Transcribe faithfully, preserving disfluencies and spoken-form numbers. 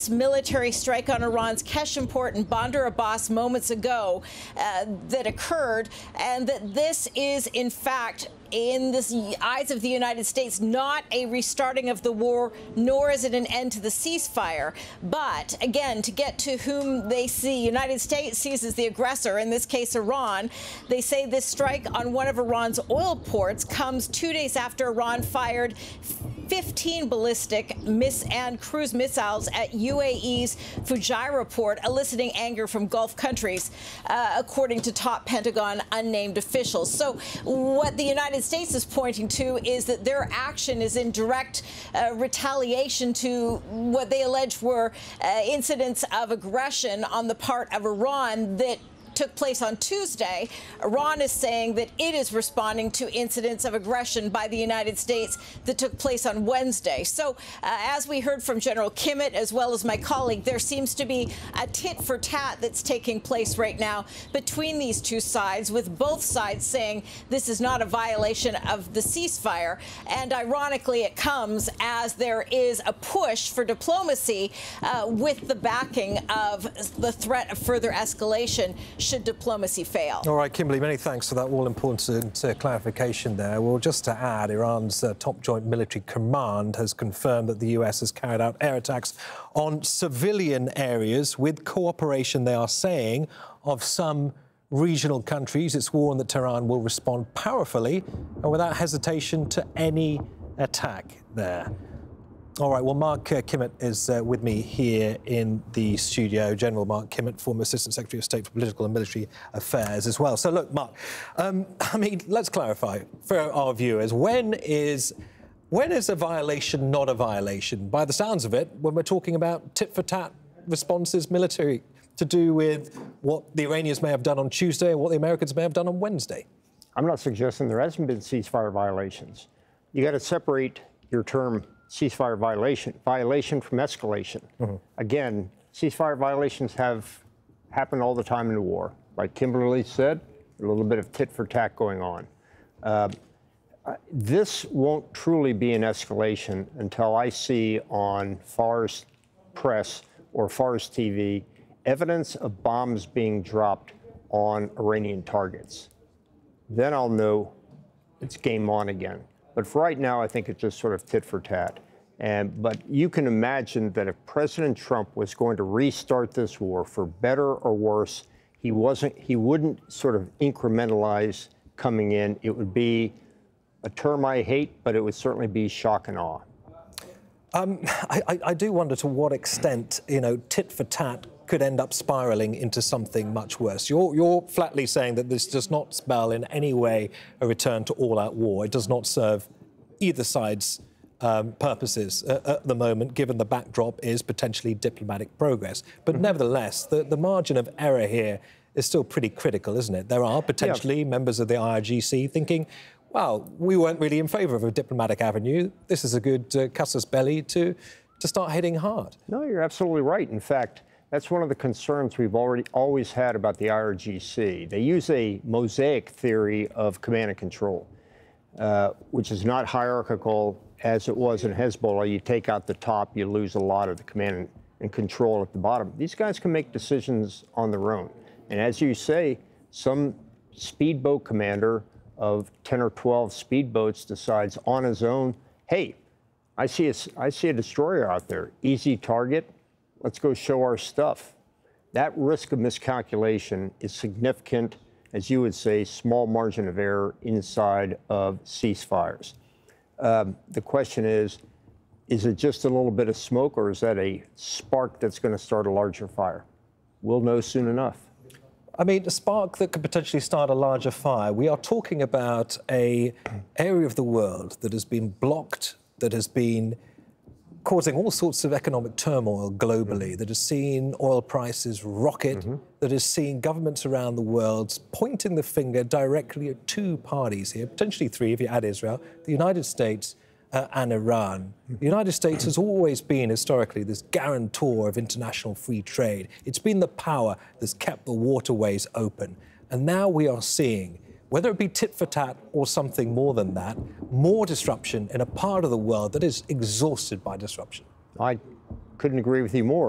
Military strike on Iran's Keshimport and Bandar Abbas moments ago uh, that occurred, and that this is, in fact, in the eyes of the United States, not a restarting of the war, nor is it an end to the ceasefire. But again, to get to whom they see, United States sees as the aggressor, in this case Iran. They say this strike on one of Iran's oil ports comes two days after Iran fired fifteen ballistic miss and cruise missiles at U A E's Fujairah port, eliciting anger from Gulf countries, uh, according to top Pentagon unnamed officials. So what the United States is pointing to is that their action is in direct uh, retaliation to what they allege were uh, incidents of aggression on the part of Iran that took place on Tuesday. Iran is saying that it is responding to incidents of aggression by the United States that took place on Wednesday. So, uh, as we heard from General Kimmett, as well as my colleague, there seems to be a tit for tat that's taking place right now between these two sides, with both sides saying this is not a violation of the ceasefire. And ironically, it comes as there is a push for diplomacy uh, with the backing of the threat of further escalation should diplomacy fail. All right, Kimberly, many thanks for that all-important uh, clarification there. Well, just to add, Iran's uh, top joint military command has confirmed that the U S has carried out air attacks on civilian areas with cooperation, they are saying, of some regional countries. It's warned that Tehran will respond powerfully and without hesitation to any attack there. All right, well, Mark uh, Kimmett is uh, with me here in the studio. General Mark Kimmett, former Assistant Secretary of State for Political and Military Affairs as well. So, look, Mark, um, I mean, let's clarify for our viewers, when is, when is a violation not a violation? By the sounds of it, when we're talking about tit-for-tat responses, military, to do with what the Iranians may have done on Tuesday and what the Americans may have done on Wednesday. I'm not suggesting there hasn't been ceasefire violations. You got to separate your term ceasefire violation, violation from escalation. Mm-hmm. Again, ceasefire violations have happened all the time in the war. Like Kimberly said, a little bit of tit for tat going on. Uh, this won't truly be an escalation until I see on Fars Press or Fars T V evidence of bombs being dropped on Iranian targets. Then I'll know it's game on again. But for right now, I think it's just sort of tit for tat. And, but you can imagine that if President Trump was going to restart this war, for better or worse, he wasn't. He wouldn't sort of incrementalize coming in. It would be a term I hate, but it would certainly be shock and awe. Um, I, I do wonder to what extent, you know, tit for tat could end up spiralling into something much worse. You're, you're flatly saying that this does not spell in any way a return to all-out war. It does not serve either side's um, purposes uh, at the moment, given the backdrop is potentially diplomatic progress. But mm-hmm. nevertheless, the, the margin of error here is still pretty critical, isn't it? There are potentially yeah. members of the I R G C thinking, well, we weren't really in favour of a diplomatic avenue. This is a good uh, casus belli to, to start hitting hard. No, you're absolutely right. In fact, that's one of the concerns we've already always had about the I R G C. They use a mosaic theory of command and control, uh, which is not hierarchical as it was in Hezbollah. You take out the top, you lose a lot of the command and control at the bottom. These guys can make decisions on their own. And as you say, some speedboat commander of ten or twelve speedboats decides on his own, hey, I see a, I see a destroyer out there, easy target. Let's go show our stuff. That risk of miscalculation is significant, as you would say, small margin of error inside of ceasefires. Um, the question is, is it just a little bit of smoke, or is that a spark that's going to start a larger fire? We'll know soon enough. I mean, a spark that could potentially start a larger fire. We are talking about an area of the world that has been blocked, that has been causing all sorts of economic turmoil globally, mm-hmm. that has seen oil prices rocket, mm-hmm. that has seen governments around the world pointing the finger directly at two parties here, potentially three if you add Israel, the United States uh, and Iran. Mm-hmm. The United States has always been, historically, this guarantor of international free trade. It's been the power that's kept the waterways open. And now we are seeing, whether it be tit for tat or something more than that, more disruption in a part of the world that is exhausted by disruption. I couldn't agree with you more.